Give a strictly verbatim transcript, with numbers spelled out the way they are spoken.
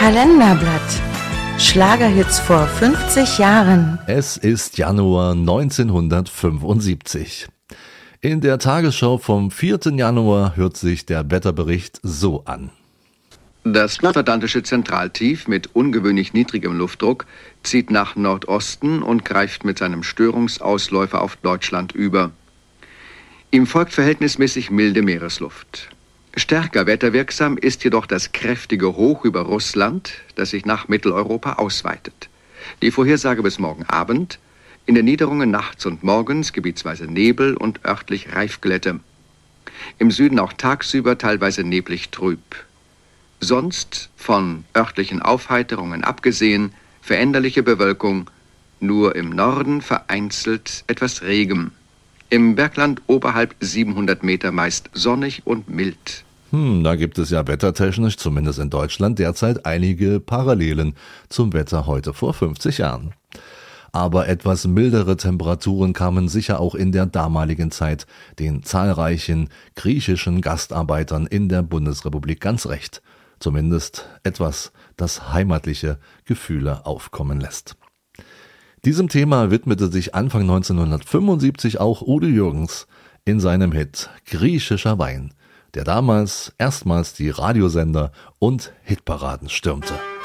Kalenderblatt. Schlagerhits vor fünfzig Jahren. Es ist Januar neunzehnhundertfünfundsiebzig. In der Tagesschau vom vierten Januar hört sich der Wetterbericht so an. Das atlantische Zentraltief mit ungewöhnlich niedrigem Luftdruck zieht nach Nordosten und greift mit seinem Störungsausläufer auf Deutschland über. Ihm folgt verhältnismäßig milde Meeresluft. Stärker wetterwirksam ist jedoch das kräftige Hoch über Russland, das sich nach Mitteleuropa ausweitet. Die Vorhersage bis morgen Abend: in den Niederungen nachts und morgens gebietsweise Nebel und örtlich Reifglätte. Im Süden auch tagsüber teilweise neblig trüb. Sonst, von örtlichen Aufheiterungen abgesehen, veränderliche Bewölkung, nur im Norden vereinzelt etwas Regen. Im Bergland oberhalb siebenhundert Meter meist sonnig und mild. Hm, da gibt es ja wettertechnisch, zumindest in Deutschland, derzeit einige Parallelen zum Wetter heute vor fünfzig Jahren. Aber etwas mildere Temperaturen kamen sicher auch in der damaligen Zeit den zahlreichen griechischen Gastarbeitern in der Bundesrepublik ganz recht. Zumindest etwas, das heimatliche Gefühle aufkommen lässt. Diesem Thema widmete sich Anfang neunzehnhundertfünfundsiebzig auch Udo Jürgens in seinem Hit Griechischer Wein, der damals erstmals die Radiosender und Hitparaden stürmte.